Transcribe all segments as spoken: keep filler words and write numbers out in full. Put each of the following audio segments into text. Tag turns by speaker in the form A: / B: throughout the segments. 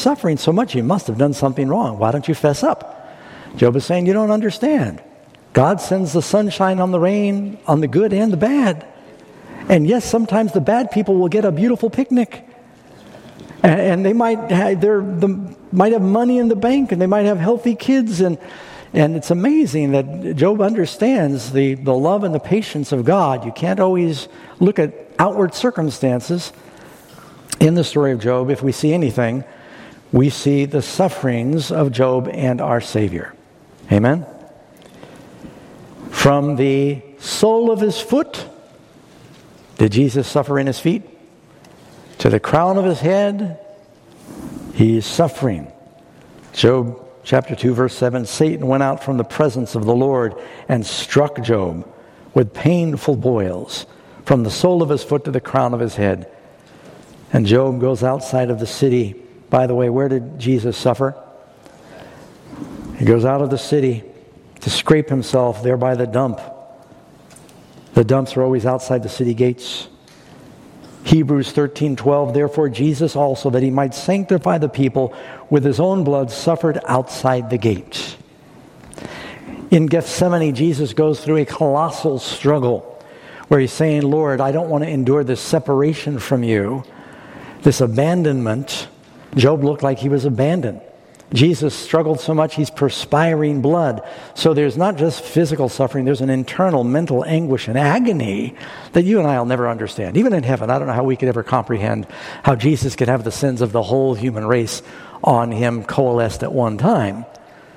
A: suffering so much, you must have done something wrong. Why don't you fess up? Job is saying, you don't understand. God sends the sunshine on the rain, on the good and the bad. And yes, sometimes the bad people will get a beautiful picnic. And, and they might have, they're, the, might have money in the bank, and they might have healthy kids. And, and it's amazing that Job understands the, the love and the patience of God. You can't always look at outward circumstances. In the story of Job, if we see anything, we see the sufferings of Job and our Savior. Amen? From the sole of his foot, did Jesus suffer in his feet? To the crown of his head, he is suffering. Job chapter two, verse seven, Satan went out from the presence of the Lord and struck Job with painful boils from the sole of his foot to the crown of his head. And Job goes outside of the city. By the way, where did Jesus suffer? He goes out of the city to scrape himself there by the dump. The dumps are always outside the city gates. Hebrews thirteen twelve, therefore Jesus also, that he might sanctify the people with his own blood, suffered outside the gate. In Gethsemane, Jesus goes through a colossal struggle where he's saying, Lord, I don't want to endure this separation from you. This abandonment. Job looked like he was abandoned. Jesus struggled so much, he's perspiring blood. So there's not just physical suffering, there's an internal mental anguish and agony that you and I will never understand. Even in heaven, I don't know how we could ever comprehend how Jesus could have the sins of the whole human race on him coalesced at one time.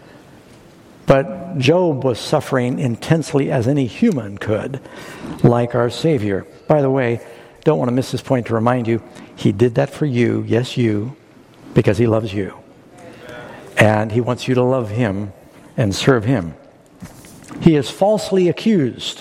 A: But Job was suffering intensely as any human could, like our Savior. By the way, don't want to miss this point to remind you, he did that for you, yes you, because he loves you. And he wants you to love him and serve him. He is falsely accused.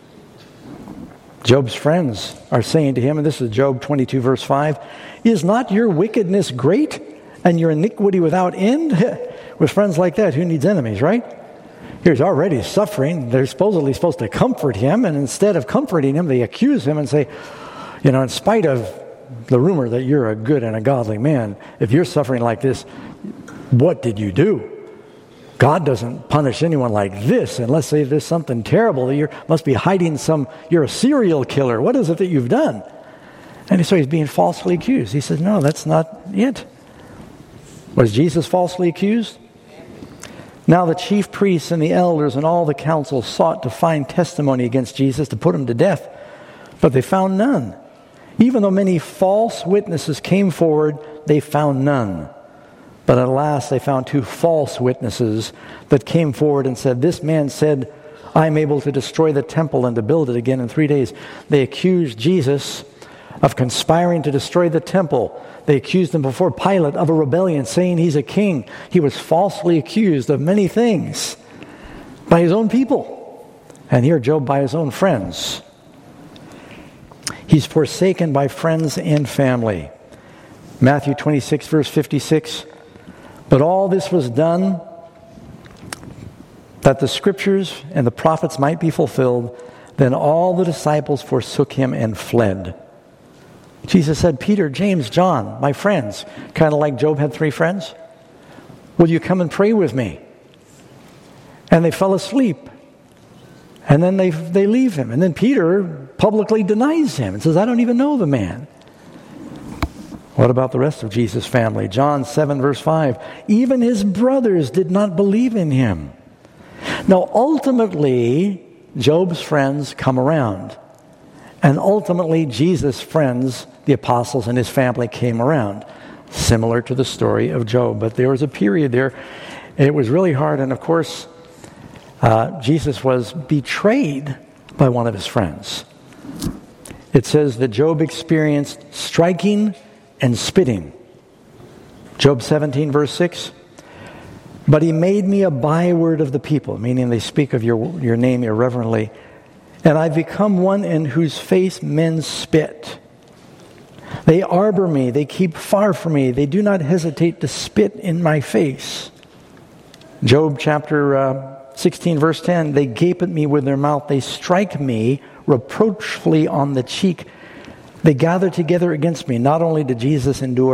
A: Job's friends are saying to him, and this is Job twenty-two, verse five, is not your wickedness great and your iniquity without end? With friends like that, who needs enemies, right? He's already suffering. They're supposedly supposed to comfort him, and instead of comforting him, they accuse him and say, you know, in spite of the rumor that you're a good and a godly man, if you're suffering like this, what did you do? God doesn't punish anyone like this unless there's something terrible. You must be hiding some, you're a serial killer. What is it that you've done? And so he's being falsely accused. He says, no, that's not it. Was Jesus falsely accused? Now the chief priests and the elders and all the council sought to find testimony against Jesus to put him to death, but they found none. Even though many false witnesses came forward, they found none. But at last they found two false witnesses that came forward and said, this man said, I am able to destroy the temple and to build it again in three days. They accused Jesus of conspiring to destroy the temple. They accused him before Pilate of a rebellion, saying he's a king. He was falsely accused of many things by his own people. And here Job by his own friends. He's forsaken by friends and family. Matthew twenty-six, verse fifty-six. But all this was done that the scriptures and the prophets might be fulfilled. Then all the disciples forsook him and fled. Jesus said, Peter, James, John, my friends, kind of like Job had three friends, will you come and pray with me? And they fell asleep. And then they they leave him. And then Peter publicly denies him and says, I don't even know the man. What about the rest of Jesus' family? John seven, verse five. Even his brothers did not believe in him. Now, ultimately, Job's friends come around. And ultimately, Jesus' friends, the apostles and his family, came around. Similar to the story of Job. But there was a period there. It was really hard. And of course, uh, Jesus was betrayed by one of his friends. It says that Job experienced striking and spitting. Job seventeen, verse six. But he made me a byword of the people, meaning they speak of your, your name irreverently. And I've become one in whose face men spit. They arbor me, they keep far from me, they do not hesitate to spit in my face. Job chapter uh, sixteen, verse ten. They gape at me with their mouth, they strike me reproachfully on the cheek. They gather together against me. Not only did Jesus endure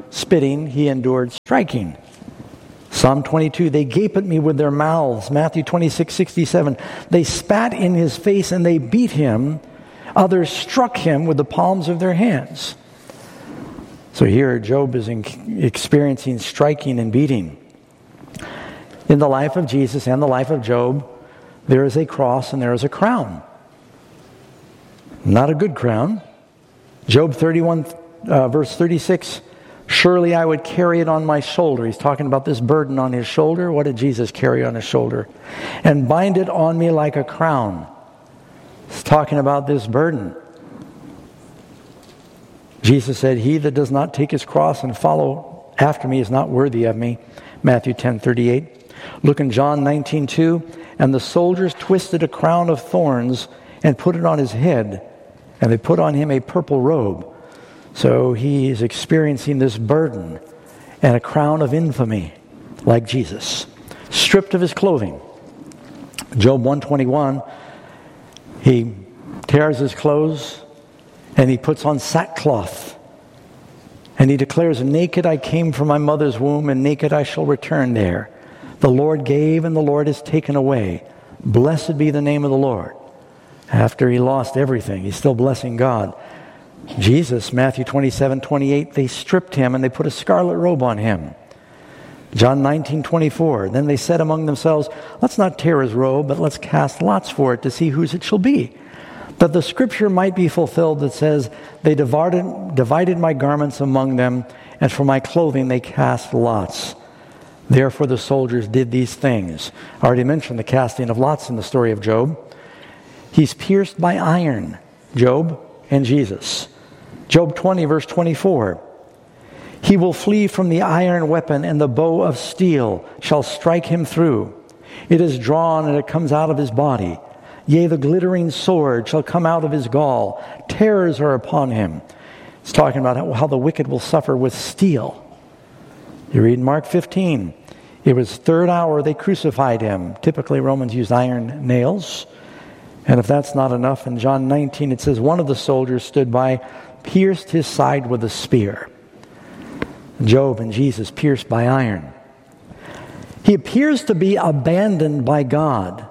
A: spitting, he endured striking. Psalm twenty-two, they gape at me with their mouths. Matthew twenty-six sixty-seven, they spat in his face and they beat him. Others struck him with the palms of their hands. So here Job is in, experiencing striking and beating. In the life of Jesus and the life of Job, there is a cross and there is a crown. Not a good crown. Job thirty-one, uh, verse thirty-six, surely I would carry it on my shoulder. He's talking about this burden on his shoulder. What did Jesus carry on his shoulder? And bind it on me like a crown. He's talking about this burden. Jesus said, he that does not take his cross and follow after me is not worthy of me. Matthew ten thirty-eight. Look in John nineteen two. And the soldiers twisted a crown of thorns and put it on his head. And they put on him a purple robe. So he is experiencing this burden and a crown of infamy like Jesus. Stripped of his clothing. Job one twenty-one, he tears his clothes and he puts on sackcloth. And he declares, naked I came from my mother's womb, and naked I shall return there. The Lord gave and the Lord has taken away. Blessed be the name of the Lord. After he lost everything, he's still blessing God. Jesus, Matthew twenty-seven twenty-eight, they stripped him and they put a scarlet robe on him. John nineteen twenty-four, then they said among themselves, let's not tear his robe, but let's cast lots for it to see whose it shall be. That the scripture might be fulfilled that says, they divided, divided my garments among them, and for my clothing they cast lots. Therefore the soldiers did these things. I already mentioned the casting of lots in the story of Job. He's pierced by iron, Job and Jesus. Job twenty, verse twenty-four. He will flee from the iron weapon, and the bow of steel shall strike him through. It is drawn, and it comes out of his body. Yea, the glittering sword shall come out of his gall. Terrors are upon him. It's talking about how the wicked will suffer with steel. You read Mark fifteen. It was third hour they crucified him. Typically, Romans used iron nails. And if that's not enough, in John nineteen, it says, one of the soldiers stood by, pierced his side with a spear. Job and Jesus pierced by iron. He appears to be abandoned by God.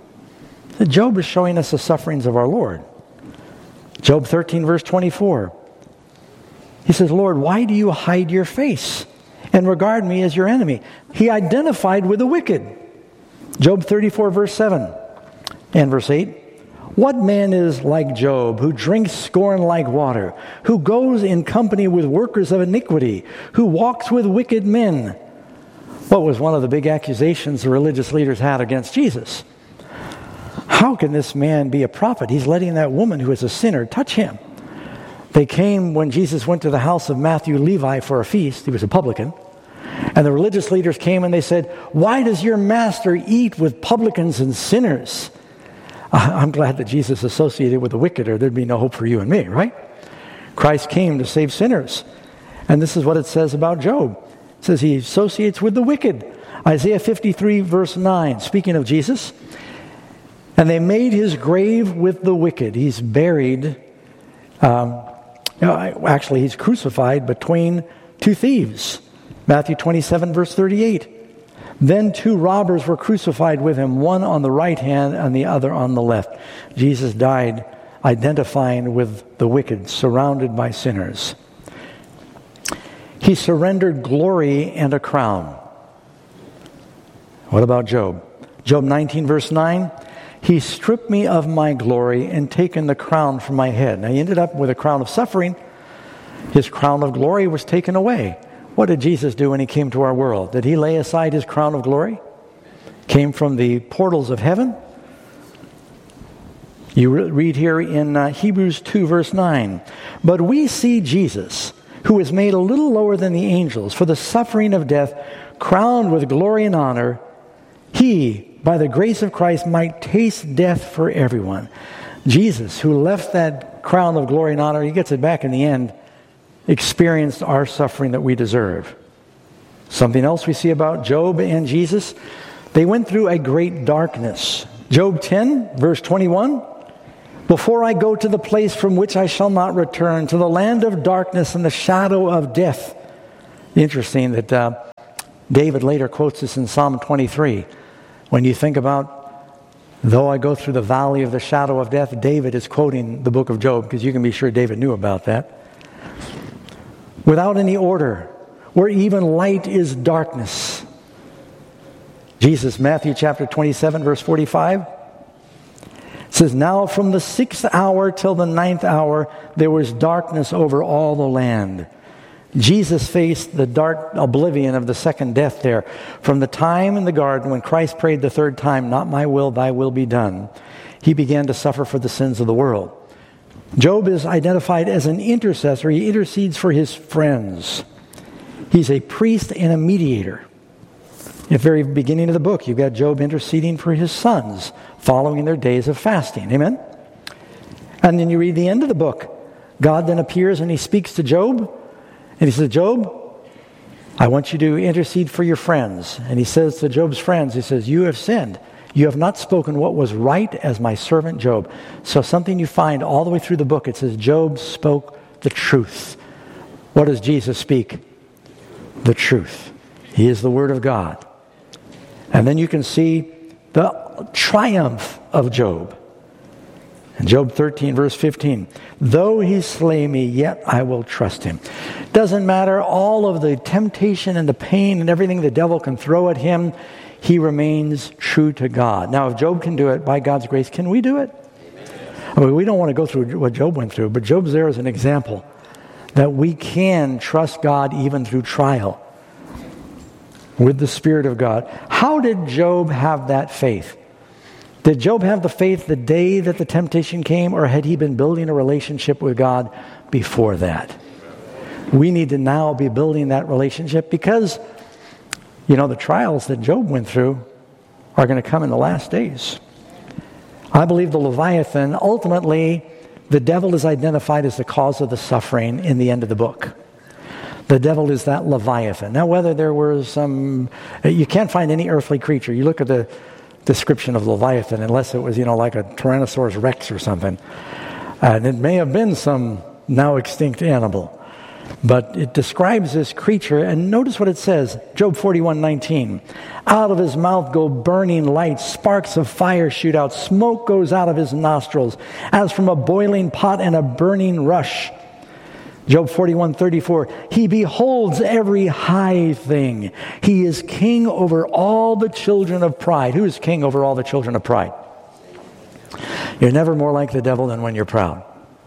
A: Job is showing us the sufferings of our Lord. Job thirteen, verse twenty-four. He says, Lord, why do you hide your face and regard me as your enemy? He identified with the wicked. Job thirty-four, verse seven and verse eight. What man is like Job, who drinks scorn like water, who goes in company with workers of iniquity, who walks with wicked men? What was one of the big accusations the religious leaders had against Jesus? How can this man be a prophet? He's letting that woman who is a sinner touch him. They came when Jesus went to the house of Matthew Levi for a feast. He was a publican. And the religious leaders came and they said, why does your master eat with publicans and sinners? I'm glad that Jesus associated with the wicked, or there'd be no hope for you and me, right? Christ came to save sinners. And this is what it says about Job. It says he associates with the wicked. Isaiah fifty-three, verse nine, speaking of Jesus. And they made his grave with the wicked. He's buried, um, actually he's crucified between two thieves. Matthew twenty-seven, verse thirty-eight. Then two robbers were crucified with him, one on the right hand and the other on the left. Jesus died identifying with the wicked, surrounded by sinners. He surrendered glory and a crown. What about Job? Job nineteen, verse nine. He stripped me of my glory and taken the crown from my head. Now he ended up with a crown of suffering. His crown of glory was taken away. What did Jesus do when he came to our world? Did he lay aside his crown of glory? Came from the portals of heaven? You read here in uh, Hebrews two, verse nine. But we see Jesus, who is made a little lower than the angels, for the suffering of death, crowned with glory and honor. He, by the grace of Christ, might taste death for everyone. Jesus, who left that crown of glory and honor, he gets it back in the end, experienced our suffering that we deserve. Something else we see about Job and Jesus, they went through a great darkness. Job ten, verse twenty-one, before I go to the place from which I shall not return, to the land of darkness and the shadow of death, Interesting that uh, David later quotes this in Psalm twenty-three. When you think about, though I go through the valley of the shadow of death, David is quoting the book of Job, because you can be sure David knew about that. Without any order, where even light is darkness. Jesus, Matthew chapter twenty-seven, verse forty-five, says, now from the sixth hour till the ninth hour, there was darkness over all the land. Jesus faced the dark oblivion of the second death there. From the time in the garden when Christ prayed the third time, not my will, thy will be done, he began to suffer for the sins of the world. Job is identified as an intercessor. He intercedes for his friends. He's a priest and a mediator. At the very beginning of the book, you've got Job interceding for his sons, following their days of fasting. Amen? And then you read the end of the book. God then appears and he speaks to Job. And he says, Job, I want you to intercede for your friends. And he says to Job's friends, he says, you have sinned. You have not spoken what was right as my servant Job. So something you find all the way through the book, it says Job spoke the truth. What does Jesus speak? The truth. He is the Word of God. And then you can see the triumph of Job. In Job thirteen, verse fifteen, though he slay me, yet I will trust him. Doesn't matter all of the temptation and the pain and everything the devil can throw at him, he remains true to God. Now, if Job can do it, by God's grace, can we do it? I mean, we don't want to go through what Job went through, but Job's there as an example that we can trust God even through trial with the Spirit of God. How did Job have that faith? Did Job have the faith the day that the temptation came, or had he been building a relationship with God before that? We need to now be building that relationship because, you know, the trials that Job went through are going to come in the last days. I believe the Leviathan, ultimately, the devil is identified as the cause of the suffering in the end of the book. The devil is that Leviathan. Now, whether there were some, you can't find any earthly creature. You look at the description of Leviathan, unless it was, you know, like a Tyrannosaurus Rex or something. And it may have been some now extinct animal. But it describes this creature, and notice what it says, Job forty-one nineteen. Out of his mouth go burning lights, sparks of fire shoot out, smoke goes out of his nostrils, as from a boiling pot and a burning rush. Job forty-one thirty-four, he beholds every high thing. He is king over all the children of pride. Who is king over all the children of pride? You're never more like the devil than when you're proud.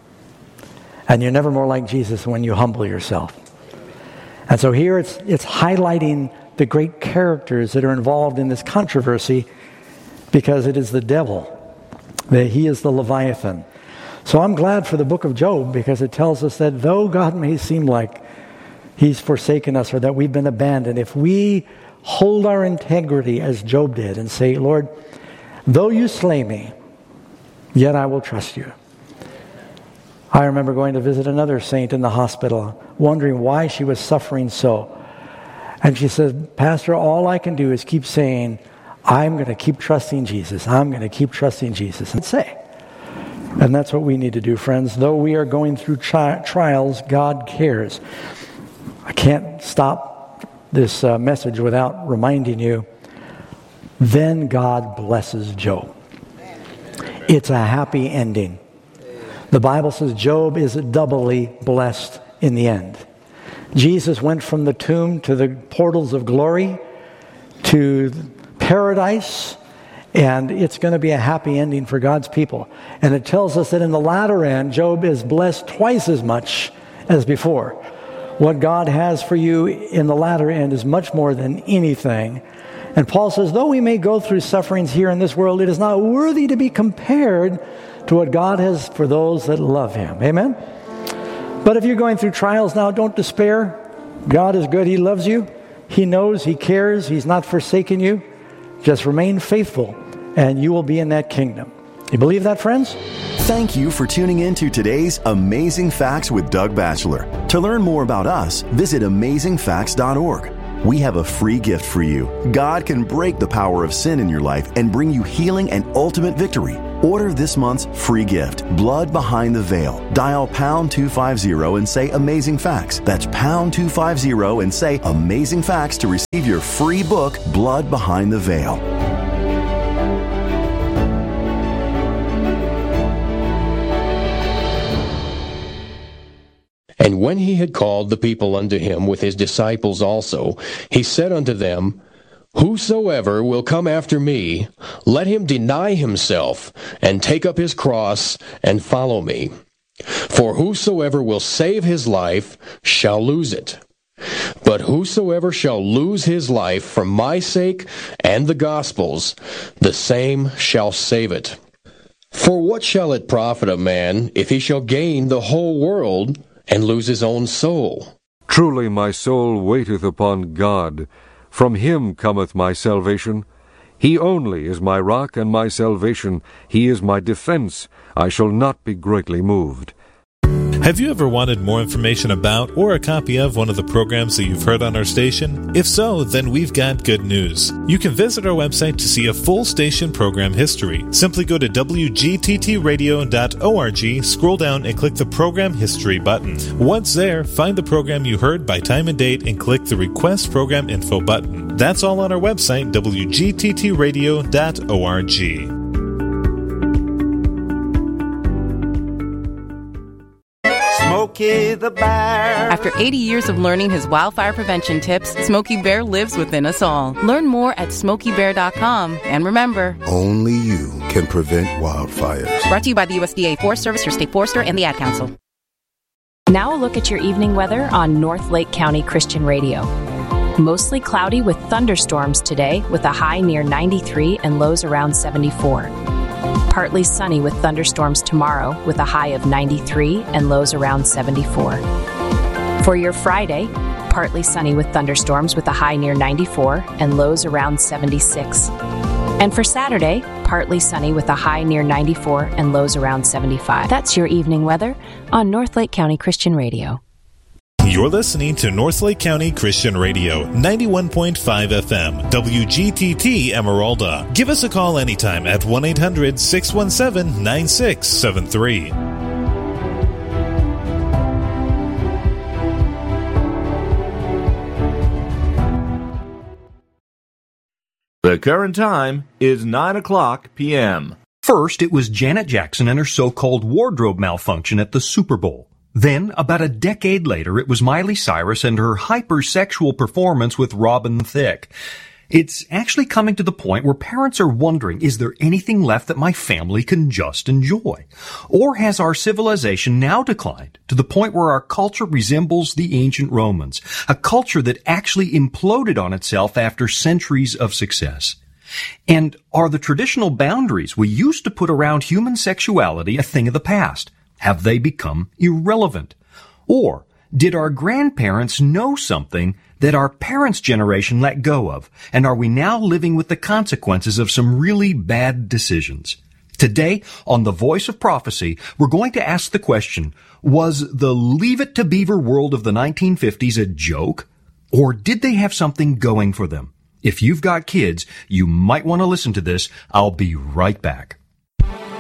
A: And you're never more like Jesus when you humble yourself. And so here it's it's highlighting the great characters that are involved in this controversy, because it is the devil, that he is the Leviathan. So I'm glad for the book of Job, because it tells us that though God may seem like he's forsaken us or that we've been abandoned, if we hold our integrity as Job did and say, Lord, though you slay me, yet I will trust you. I remember going to visit another saint in the hospital, wondering why she was suffering so. And she said, Pastor, all I can do is keep saying, I'm going to keep trusting Jesus. I'm going to keep trusting Jesus. And say. And that's what we need to do, friends. Though we are going through tri- trials, God cares. I can't stop this uh, message without reminding you, then God blesses Job. It's a happy ending. The Bible says Job is doubly blessed in the end. Jesus went from the tomb to the portals of glory to paradise, and it's going to be a happy ending for God's people. And it tells us that in the latter end, Job is blessed twice as much as before. What God has for you in the latter end is much more than anything. And Paul says, though we may go through sufferings here in this world, it is not worthy to be compared to what God has for those that love him. Amen? But if you're going through trials now, don't despair. God is good. He loves you. He knows. He cares. He's not forsaken you. Just remain faithful, and you will be in that kingdom. You believe that, friends?
B: Thank you for tuning in to today's Amazing Facts with Doug Batchelor. To learn more about us, visit amazing facts dot org. we have a free gift for you. God can break the power of sin in your life and bring you healing and ultimate victory. Order this month's free gift, Blood Behind the Veil. Dial pound two fifty and say Amazing Facts. That's pound two fifty and say Amazing Facts to receive your free book, Blood Behind the Veil.
C: And when he had called the people unto him with his disciples also, he said unto them, Whosoever will come after me, let him deny himself, and take up his cross, and follow me. For whosoever will save his life shall lose it. But whosoever shall lose his life for my sake and the gospel's, the same shall save it. For what shall it profit a man if he shall gain the whole world, and lose his own soul?
D: Truly my soul waiteth upon God. From him cometh my salvation. He only is my rock and my salvation. He is my defense. I shall not be greatly moved.
E: Have you ever wanted more information about or a copy of one of the programs that you've heard on our station? If so, then we've got good news. You can visit our website to see a full station program history. Simply go to w g t t radio dot org, scroll down and click the Program History button. Once there, find the program you heard by time and date and click the Request Program Info button. That's all on our website, w g t t radio dot org.
F: Smokey the Bear.
G: After eighty years of learning his wildfire prevention tips, Smokey Bear lives within us all. Learn more at smokey bear dot com. And remember,
H: only you can prevent wildfires.
G: Brought to you by the U S D A Forest Service, your state forester, and the Ad Council.
I: Now a look at your evening weather on North Lake County Christian Radio. Mostly cloudy with thunderstorms today, with a high near ninety-three and lows around seventy-four. Partly sunny with thunderstorms tomorrow, with a high of ninety-three and lows around seventy-four. For your Friday, partly sunny with thunderstorms with a high near ninety-four and lows around seventy-six. And for Saturday, partly sunny with a high near ninety-four and lows around seventy-five. That's your evening weather on North Lake County Christian Radio.
E: You're listening to North Lake County Christian Radio, ninety-one point five F M, W G T T Emeralda. Give us a call anytime at one eight hundred six one seven nine six seven three.
J: The current time is nine o'clock p.m.
K: First, it was Janet Jackson and her so-called wardrobe malfunction at the Super Bowl. Then, about a decade later, it was Miley Cyrus and her hypersexual performance with Robin Thicke. It's actually coming to the point where parents are wondering, is there anything left that my family can just enjoy? Or has our civilization now declined to the point where our culture resembles the ancient Romans, a culture that actually imploded on itself after centuries of success? And are the traditional boundaries we used to put around human sexuality a thing of the past? Have they become irrelevant? Or did our grandparents know something that our parents' generation let go of? And are we now living with the consequences of some really bad decisions? Today, on The Voice of Prophecy, we're going to ask the question, was the Leave It to Beaver world of the nineteen fifties a joke? Or did they have something going for them? If you've got kids, you might want to listen to this. I'll be right back.